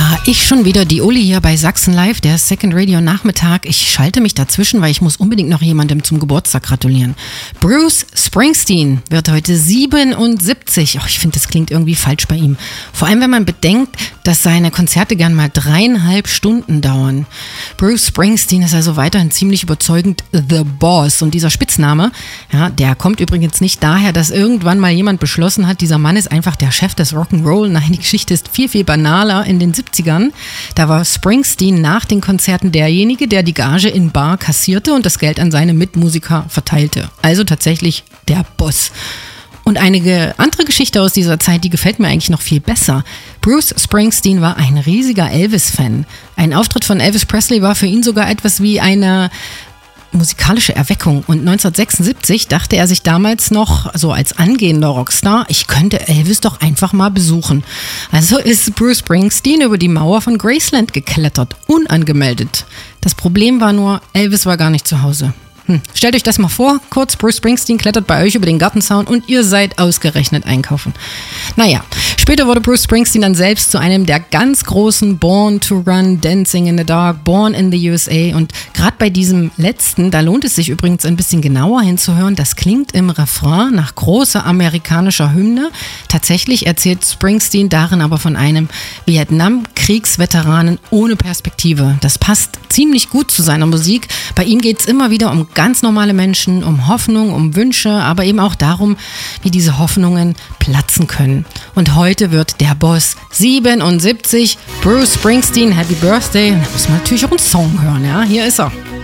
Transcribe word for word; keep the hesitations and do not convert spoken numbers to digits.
Ja, ich schon wieder, die Uli hier bei Sachsen Live, der Second Radio Nachmittag. Ich schalte mich dazwischen, weil ich muss unbedingt noch jemandem zum Geburtstag gratulieren. Bruce Springsteen wird heute siebenundsiebzig. Oh, ich finde, das klingt irgendwie falsch bei ihm. Vor allem, wenn man bedenkt, dass seine Konzerte gern mal dreieinhalb Stunden dauern. Bruce Springsteen ist also weiterhin ziemlich überzeugend The Boss. Und dieser Spitzname, ja, der kommt übrigens nicht daher, dass irgendwann mal jemand beschlossen hat, dieser Mann ist einfach der Chef des Rock'n'Roll. Nein, die Geschichte ist viel, viel banaler. In den siebzigern, da war Springsteen nach den Konzerten derjenige, der die Gage in Bar kassierte und das Geld an seine Mitmusiker verteilte. Also tatsächlich der Boss. Und eine andere Geschichte aus dieser Zeit, die gefällt mir eigentlich noch viel besser. Bruce Springsteen war ein riesiger Elvis-Fan. Ein Auftritt von Elvis Presley war für ihn sogar etwas wie eine musikalische Erweckung. Und neunzehnhundertsechsundsiebzig dachte er sich damals noch, so als angehender Rockstar, ich könnte Elvis doch einfach mal besuchen. Also ist Bruce Springsteen über die Mauer von Graceland geklettert, unangemeldet. Das Problem war nur, Elvis war gar nicht zu Hause. Hm. Stellt euch das mal vor, kurz, Bruce Springsteen klettert bei euch über den Gartenzaun und ihr seid ausgerechnet einkaufen. Naja, später wurde Bruce Springsteen dann selbst zu einem der ganz großen Born to Run, Dancing in the Dark, Born in the U S A, und gerade bei diesem letzten, da lohnt es sich übrigens ein bisschen genauer hinzuhören, das klingt im Refrain nach großer amerikanischer Hymne. Tatsächlich erzählt Springsteen darin aber von einem Vietnam-Kriegsveteranen ohne Perspektive. Das passt ziemlich gut zu seiner Musik. Bei ihm geht es immer wieder um ganz normale Menschen, um Hoffnung, um Wünsche, aber eben auch darum, wie diese Hoffnungen platzen können. Und heute wird der Boss siebenundsiebzig, Bruce Springsteen, Happy Birthday. Da muss man natürlich auch einen Song hören, ja? Hier ist er.